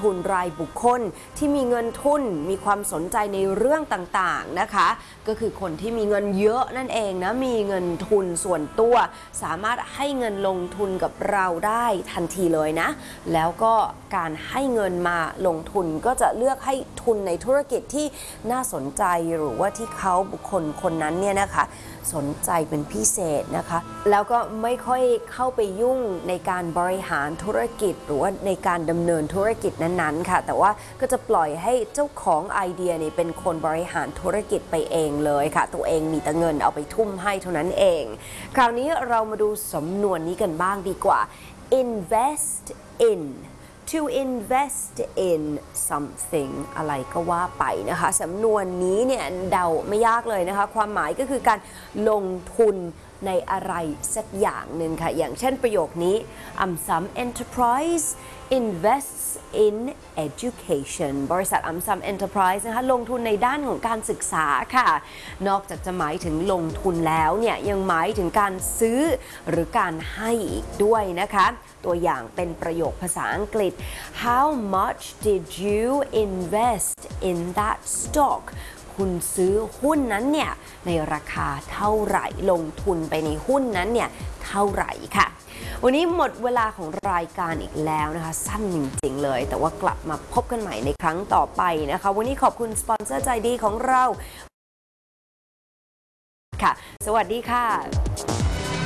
ทุนรายบุคคลที่มีเงินทุนมีความสนใจในเรื่องต่างๆนะคะก็คือคนที่มีเงินเยอะนั่นเองนะมีเงินทุนส่วนตัวสามารถให้เงินลงทุนกับเราได้ทันทีเลยนะแล้วก็การให้เงินมาลงทุนก็จะเลือกให้ทุนในธุรกิจที่น่าสนใจหรือว่าที่เขาบุคคลคนนั้นเนี่ยนะคะสนใจเป็นพิเศษนะคะแล้วก็ไม่ค่อยเข้าไปยุ่งในการบริหารธุรกิจหรือว่าในการดำเนินธุรกิจนั้นๆค่ะแต่ว่าก็จะปล่อยให้เจ้าของไอเดียนี่เป็นคนบริหารธุรกิจไปเองเลยค่ะตัวเองมีแต่เงินเอาไปทุ่มให้เท่านั้นเองคราวนี้เรามาดูสำนวนนี้กันบ้างดีกว่า invest in to invest in something อะไรก็ว่าไปนะคะสำนวนนี้เนี่ยเดาไม่ยากเลยนะคะความหมายก็คือการลงทุนในอะไรสักอย่างหนึ่งค่ะอย่างเช่นประโยคนี้ some enterprise invests in education บริษัท some enterprise นะคะลงทุนในด้านของการศึกษาค่ะนอกจากจะหมายถึงลงทุนแล้วเนี่ยยังหมายถึงการซื้อหรือการให้อีกด้วยนะคะตัวอย่างเป็นประโยคภาษาอังกฤษ How much did you invest in that stock คุณซื้อหุ้นนั้นเนี่ยในราคาเท่าไหร่ลงทุนไปในหุ้นนั้นเนี่ยเท่าไหร่ค่ะวันนี้หมดเวลาของรายการอีกแล้วนะคะสั้นจริงๆเลยแต่ว่ากลับมาพบกันใหม่ในครั้งต่อไปนะคะวันนี้ขอบคุณสปอนเซอร์ใจดีของเราค่ะสวัสดีค่ะ